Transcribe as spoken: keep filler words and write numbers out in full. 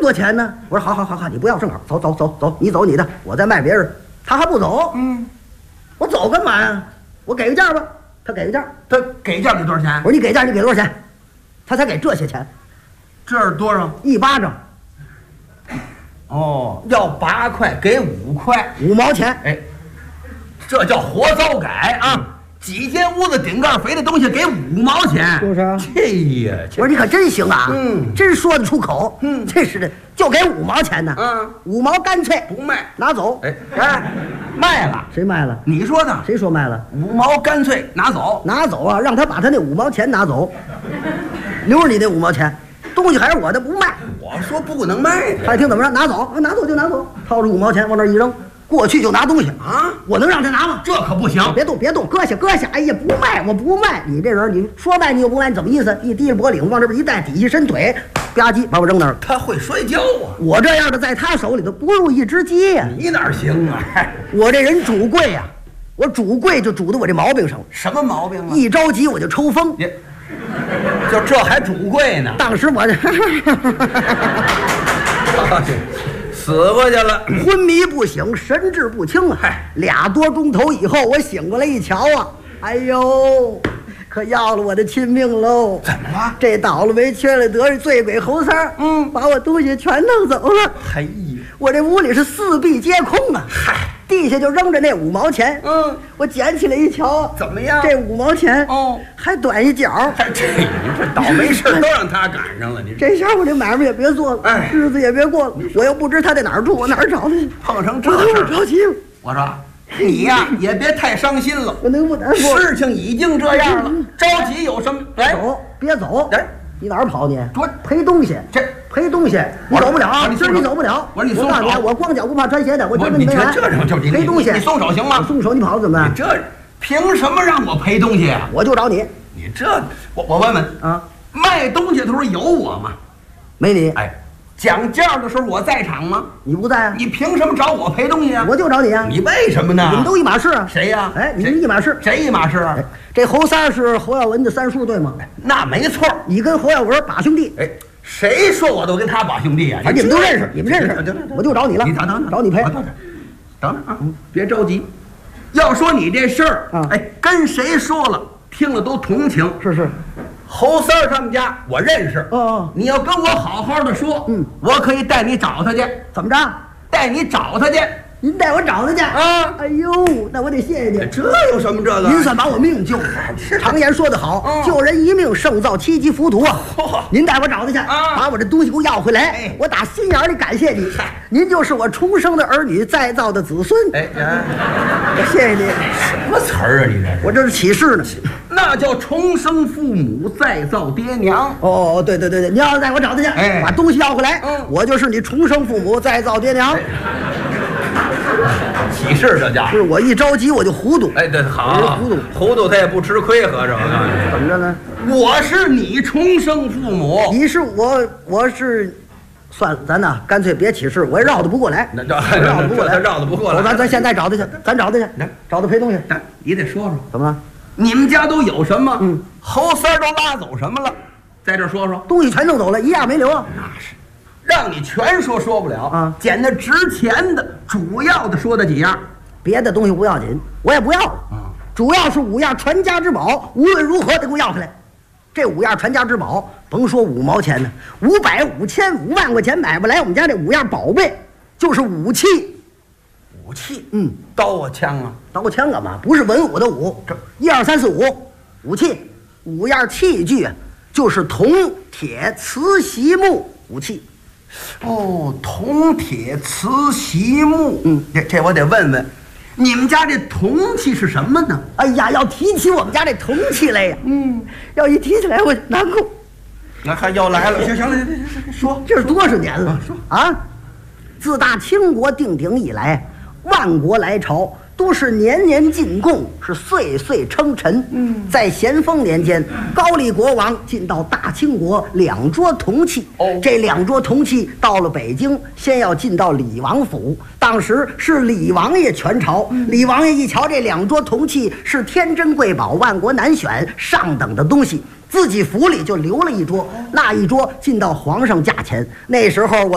多钱呢？我说好好好好，你不要正好，走走走走，你走你的，我再卖别人。他还不走， 嗯， 我走干嘛呀？我给个价吧，他给个价， 他给价给多少钱？ 我说你给价，你给多少钱？他才给这些钱， 这是多少？ 一巴掌， 哦，要八块给五块， 五毛钱。 哎，这叫活糟改啊！几间屋子顶盖肥的东西给五毛钱， 是不是？ 这呀， 我说你可真行啊， 嗯， 真说得出口， 嗯， 这是的，就给五毛钱呢， 嗯， 五毛干脆不卖， 拿走。 哎哎，卖了， 谁卖了？ 你说的， 谁说卖了？ 五毛干脆拿走， 拿走啊，让他把他那五毛钱拿走，留着你那五毛钱，东西还是我的，不卖。 我说不能卖， 他一听怎么着，拿走，拿走就拿走，掏出五毛钱往那一扔，过去就拿东西啊！ 我能让他拿吗？ 这可不行！ 别动，别动，搁下，搁下！哎呀，不卖，我不卖！你这人，你说卖你又不卖，你怎么意思？一低着脖领往这边一带，底下伸腿，吧唧把我扔那儿了。 他会摔跤啊！ 我这样的在他手里头不入一只鸡呀！ 你哪行啊？ 我这人主贵呀、啊，我主贵就主到我这毛病上了。 什么毛病啊？ 一着急我就抽风。 也，就这还主贵呢？ 当时我这死过去了， 昏迷不醒，神志不清啊！ 嗨， 俩多钟头以后，我醒过来一瞧啊，哎呦，可要了我的亲命喽！ 怎么了？ 这倒了霉缺了德的醉鬼猴三儿， 嗯， 把我东西全弄走了。 嘿呀， 我这屋里是四壁皆空啊！ 嗨， 地下就扔着那五毛钱， 嗯， 我捡起来一瞧， 怎么样？ 这五毛钱哦， 还短一角。 还这你这倒霉事都让他赶上了，你这下我这买卖也别做了， 哎， 日子也别过了。我又不知他在哪儿住，我哪儿找他去？ 碰上这事我着急了。 我说你呀也别太伤心了， 我能不难过？ 事情已经这样了，着急有什么？ 别走，别走！ 哎， 你哪儿跑你？ 我赔东西， 这赔东西，你走不了啊！今儿你走不了。 我说你松手， 我告诉你，我光脚不怕穿鞋的，我今儿跟你没完。 这种就赔东西， 你松手行吗？ 松手你跑了怎么办？ 你这凭什么让我赔东西啊？ 我就找你。 你这我我问问啊， 卖东西的时候有我吗？ 没你。 哎，讲价的时候我在场吗？ 你不在啊？ 你凭什么找我赔东西啊？ 我就找你啊！ 你为什么呢？ 你们都一码事啊？ 谁呀？ 哎，你们一码事。 谁一码事啊？ 这侯三是侯耀文的三叔，对吗？ 那没错。 你跟侯耀文把兄弟。 哎，谁说我都跟他把兄弟啊？ 反正你们都认识，你们认识，我就找你了。 你等等等， 找你赔。 等等，等等啊，别着急。要说你这事儿啊， 哎，跟谁说了，听了都同情。 是是。 侯三儿他们家我认识。 哦哦。 你要跟我好好的说， 嗯， 我可以带你找他去。 怎么着？ 带你找他去。 您带我找他去啊！ 哎呦，那我得谢谢你。 这有什么这个？ 您算把我命救了。常言说得好， 嗯、 救人一命胜造七级浮屠啊！您带我找他去， 啊、 把我这东西给我要回来。 哎、 我打心眼里感谢你，您就是我重生的儿女，再造的子孙。 哎， 我谢谢你。 什么词儿啊？你这我这是启示呢。 那叫重生父母，再造爹娘。 哦，对对对对，你要带我找他去， 哎、 把东西要回来， 嗯、 我就是你重生父母，再造爹娘。 哎启示这家是我一着急我就糊涂。 哎，对，好， 糊涂糊涂他也不吃亏，合着我告诉你， 怎么着呢？ 我是你重生父母， 你是我，我是，算了，咱呐干脆别起誓，我也绕得不过来， 那绕绕得不过来， 绕得不过来。 咱咱现在找他去，咱找他去，找他赔东西。 你得说说怎么了？ 你们家都有什么？ 嗯， 侯三儿都拉走什么了？在这说说， 东西全弄走了，一样没留啊。 那是。让你全说说不了啊， 捡那值钱的、主要的说的几样， 别的东西不要紧，我也不要了。 啊， 主要是五样传家之宝，无论如何得给我要回来。这五样传家之宝，甭说五毛钱呢，五百、五千、五万块钱买不来我们家这五样宝贝，就是武器。 武器， 嗯， 刀啊、枪啊， 刀枪干嘛？不是文武的武，这一二三四五，武器，五样器具啊，就是铜、铁、瓷、席、木武器。 哦，铜铁瓷席木， 嗯， 这这我得问问，你们家这铜器是什么呢？ 哎呀，要提起我们家这铜器来呀，嗯，要一提起来我难过。 那还要来了，行行了，说这是多少年了？ 说啊，自大清国定鼎以来，万国来朝都是年年进贡，是岁岁称臣。嗯，在咸丰年间，高丽国王进到大清国两桌铜器。 哦， 这两桌铜器到了北京，先要进到李王府。当时是李王爷全朝，嗯、李王爷一瞧这两桌铜器是天珍贵宝，万国难选，上等的东西，自己府里就留了一桌，那一桌进到皇上驾前。那时候我。